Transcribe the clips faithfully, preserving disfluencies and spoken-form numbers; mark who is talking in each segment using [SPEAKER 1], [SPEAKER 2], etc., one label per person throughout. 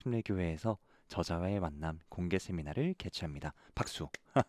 [SPEAKER 1] 침례교회에서 저자와의 만남 공개 세미나를 개최합니다. 박수!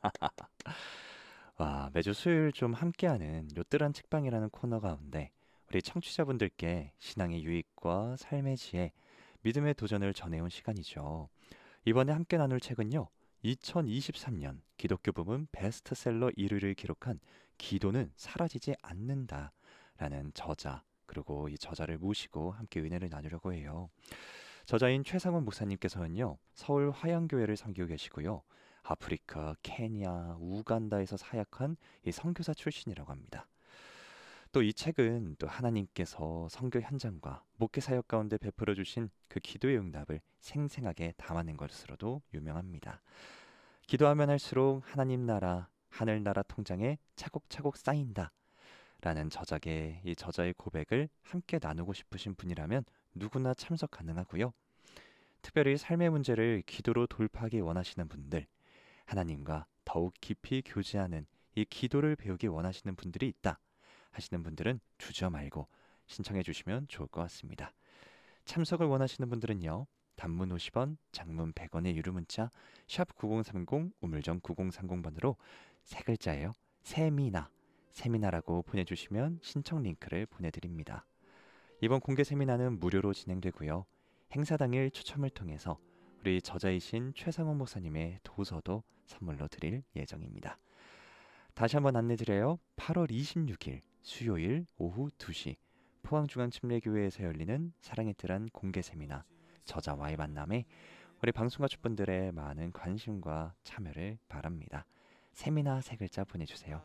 [SPEAKER 1] 와, 매주 수요일 좀 함께하는 요뜰한 책방이라는 코너 가운데 우리 청취자분들께 신앙의 유익과 삶의 지혜, 믿음의 도전을 전해온 시간이죠. 이번에 함께 나눌 책은요. 이천이십삼 년 기독교 부문 베스트셀러 일 위를 기록한 기도는 사라지지 않는다 라는 저자, 그리고 이 저자를 모시고 함께 은혜를 나누려고 해요. 저자인 최상원 목사님께서는요. 서울 화양교회를 섬기고 계시고요. 아프리카, 케냐, 우간다에서 사역한 이 선교사 출신이라고 합니다. 또 이 책은 또 하나님께서 선교 현장과 목회 사역 가운데 베풀어 주신 그 기도의 응답을 생생하게 담아낸 것으로도 유명합니다. 기도하면 할수록 하나님 나라, 하늘나라 통장에 차곡차곡 쌓인다 라는 저작의 이 저자의 고백을 함께 나누고 싶으신 분이라면 누구나 참석 가능하고요. 특별히 삶의 문제를 기도로 돌파하기 원하시는 분들, 하나님과 더욱 깊이 교제하는 이 기도를 배우기 원하시는 분들이 있다 하시는 분들은 주저 말고 신청해 주시면 좋을 것 같습니다. 참석을 원하시는 분들은요. 단문 오십 원, 장문 백 원의 유료 문자 샵 구공삼공 우물정 구공삼공 번으로 세 글자예요. 세미나, 세미나라고 보내주시면 신청 링크를 보내드립니다. 이번 공개 세미나는 무료로 진행되고요. 행사 당일 추첨을 통해서 우리 저자이신 최상원 목사님의 도서도 선물로 드릴 예정입니다. 다시 한번 안내드려요. 팔월 이십육일 수요일 오후 두 시 포항중앙침례교회에서 열리는 사랑의 뜰한 공개 세미나 저자와의 만남에 우리 방송가족분들의 많은 관심과 참여를 바랍니다. 세미나 세 글자 보내주세요.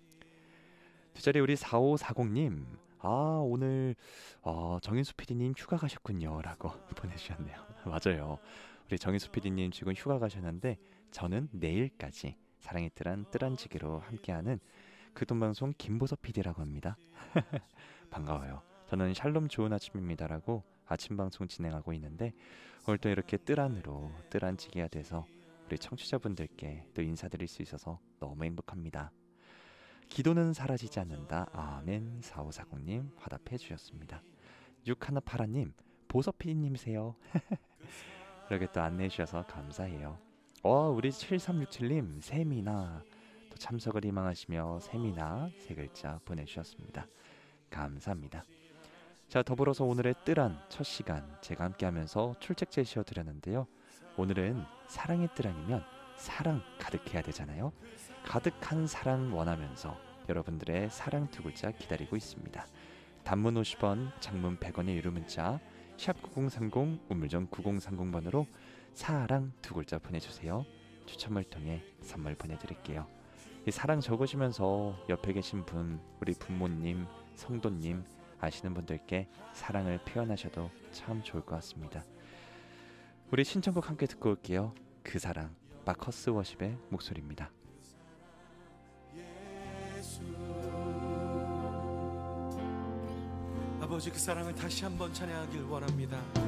[SPEAKER 1] 두 자리 우리 사오사공님, 아 오늘 어, 정인수 피디님 휴가 가셨군요 라고 보내주셨네요. 맞아요. 우리 정인수 피디님 지금 휴가 가셨는데 저는 내일까지 사랑의 뜰한 뜰한지기로 함께하는 그돈방송 김보섭 피디라고 합니다. 반가워요. 저는 샬롬 좋은 아침입니다라고 아침 방송 진행하고 있는데 오늘 또 이렇게 뜰안으로 뜰안지기가 돼서 우리 청취자분들께 또 인사드릴 수 있어서 너무 행복합니다. 기도는 사라지지 않는다. 아멘. 사오사공님 화답해 주셨습니다. 육하나파라님, 보섭 피디님이세요. 이렇게 또 안내해 주셔서 감사해요. 어, 우리 칠삼육칠님 세미나 또 참석을 희망하시며 세미나 세 글자 보내주셨습니다. 감사합니다. 자, 더불어서 오늘의 뜰안 첫 시간 제가 함께하면서 출첵 제시어 드렸는데요. 오늘은 사랑의 뜰안이면 사랑 가득해야 되잖아요. 가득한 사랑 원하면서 여러분들의 사랑 두 글자 기다리고 있습니다. 단문 오십 원, 장문 백 원의 유료 문자 샵 구공삼공 우물정 구공삼공 번으로 사랑 두 글자 보내주세요. 추첨을 통해 선물 보내드릴게요. 이 사랑 적으시면서 옆에 계신 분, 우리 부모님, 성도님 아시는 분들께 사랑을 표현하셔도 참 좋을 것 같습니다. 우리 신청곡 함께 듣고 올게요. 그 사랑, 마커스 워십의 목소리입니다.
[SPEAKER 2] 아버지, 그 사랑을 다시 한번 찬양하길 원합니다.